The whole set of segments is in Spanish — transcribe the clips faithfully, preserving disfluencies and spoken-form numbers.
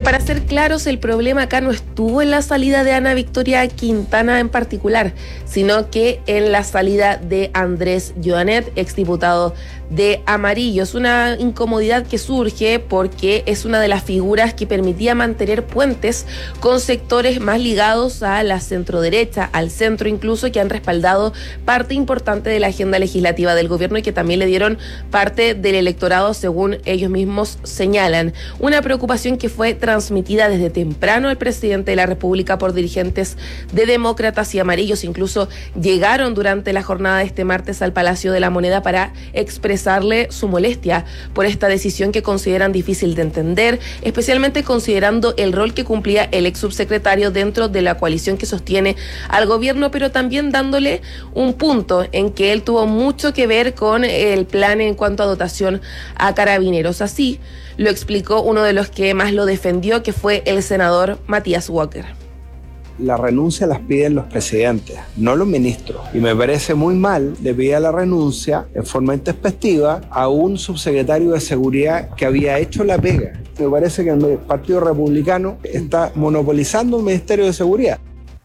para ser claros, el problema acá no estuvo en la salida de Ana Victoria Quintana en particular, sino que en la salida de Andrés Joanet, exdiputado de Amarillo. Es una incomodidad que surge porque es una de las figuras que permitía mantener puentes con sectores más ligados a la centroderecha, al centro incluso, que han respaldado parte importante de la agenda legislativa del gobierno y que también le dieron parte del electorado, según ellos mismos señalan. Una preocupación que fue transmitida desde temprano al presidente de la República por dirigentes de Demócratas y Amarillos. Incluso llegaron durante la jornada de este martes al Palacio de la Moneda para expresarle su molestia por esta decisión que consideran difícil de entender, especialmente considerando el rol que cumplía el ex subsecretario dentro de la coalición que sostiene al gobierno, pero también dándole un punto en que él tuvo mucho que ver con el plan en cuanto a dotación a carabineros. Así lo explicó uno de los que más lo defendió, que fue el senador Matías Walker. La renuncia las piden los presidentes, no los ministros. Y me parece muy mal de pedir la renuncia en forma intempestiva a un subsecretario de Seguridad que había hecho la pega. Me parece que el Partido Republicano está monopolizando el Ministerio de Seguridad.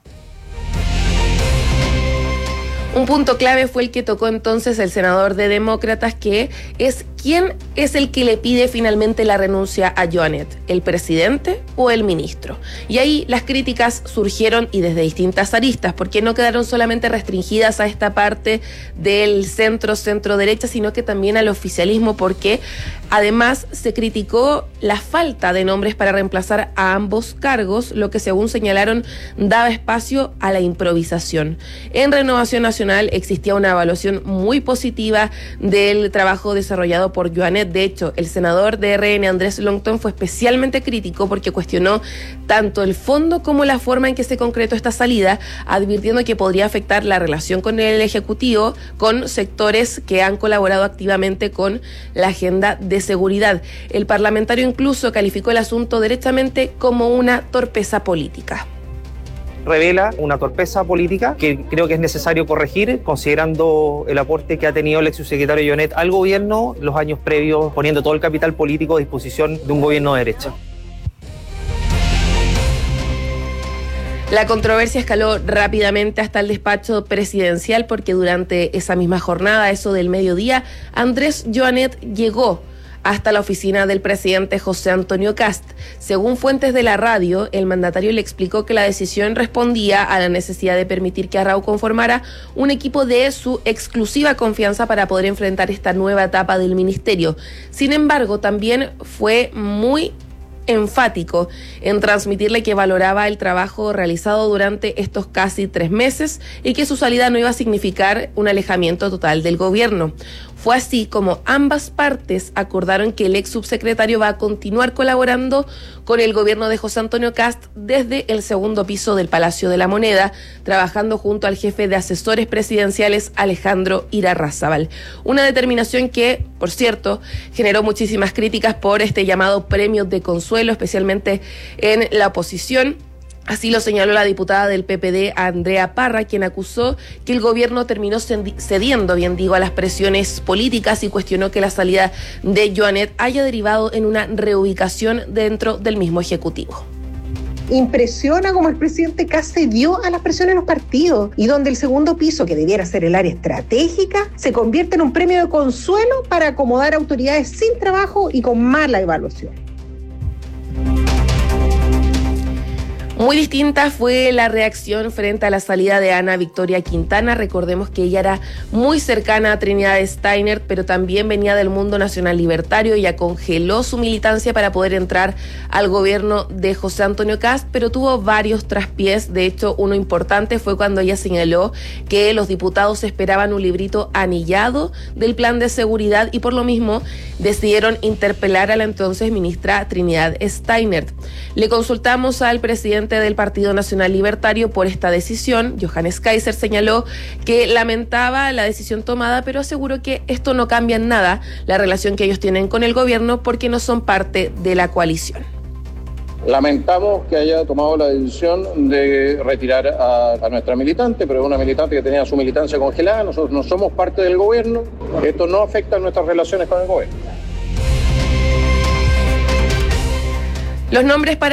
Un punto clave fue el que tocó entonces el senador de Demócratas, que es quién es el que le pide finalmente la renuncia a Joanet, ¿el presidente o el ministro? Y ahí las críticas surgieron y desde distintas aristas, porque no quedaron solamente restringidas a esta parte del centro, centro-derecha, sino que también al oficialismo, porque además se criticó la falta de nombres para reemplazar a ambos cargos, lo que según señalaron daba espacio a la improvisación. En Renovación Nacional existía una evaluación muy positiva del trabajo desarrollado por Joanet. De hecho, el senador de R N, Andrés Longton, fue especialmente crítico porque cuestionó tanto el fondo como la forma en que se concretó esta salida, advirtiendo que podría afectar la relación con el Ejecutivo, con sectores que han colaborado activamente con la agenda de seguridad. El parlamentario incluso calificó el asunto derechamente como una torpeza política. Revela una torpeza política que creo que es necesario corregir, considerando el aporte que ha tenido el ex subsecretario Joanet al gobierno los años previos, poniendo todo el capital político a disposición de un gobierno de derecha. La controversia escaló rápidamente hasta el despacho presidencial porque durante esa misma jornada, eso del mediodía, Andrés Joanet llegó hasta la oficina del presidente José Antonio Kast. Según fuentes de la radio, el mandatario le explicó que la decisión respondía a la necesidad de permitir que Arrau conformara un equipo de su exclusiva confianza para poder enfrentar esta nueva etapa del ministerio. Sin embargo, también fue muy enfático en transmitirle que valoraba el trabajo realizado durante estos casi tres meses y que su salida no iba a significar un alejamiento total del gobierno. Fue así como ambas partes acordaron que el ex subsecretario va a continuar colaborando con el gobierno de José Antonio Kast desde el segundo piso del Palacio de la Moneda, trabajando junto al jefe de asesores presidenciales Alejandro Irarrázaval. Una determinación que, por cierto, generó muchísimas críticas por este llamado premio de consuelo, especialmente en la oposición. Así lo señaló la diputada del P P D, Andrea Parra, quien acusó que el gobierno terminó cediendo, bien digo, a las presiones políticas y cuestionó que la salida de Joanet haya derivado en una reubicación dentro del mismo Ejecutivo. Impresiona cómo el presidente Kast cedió a las presiones de los partidos y donde el segundo piso, que debiera ser el área estratégica, se convierte en un premio de consuelo para acomodar autoridades sin trabajo y con mala evaluación. Muy distinta fue la reacción frente a la salida de Ana Victoria Quintana. Recordemos que ella era muy cercana a Trinidad Steiner, pero también venía del mundo nacional libertario. Ella congeló su militancia para poder entrar al gobierno de José Antonio Kast, pero tuvo varios traspiés. De hecho, uno importante fue cuando ella señaló que los diputados esperaban un librito anillado del plan de seguridad y por lo mismo decidieron interpelar a la entonces ministra Trinidad Steiner. Le consultamos al presidente del Partido Nacional Libertario por esta decisión. Johannes Kaiser señaló que lamentaba la decisión tomada, pero aseguró que esto no cambia en nada la relación que ellos tienen con el gobierno porque no son parte de la coalición. Lamentamos que haya tomado la decisión de retirar a, a nuestra militante, pero es una militante que tenía su militancia congelada. Nosotros no somos parte del gobierno. Esto no afecta a nuestras relaciones con el gobierno. Los nombres para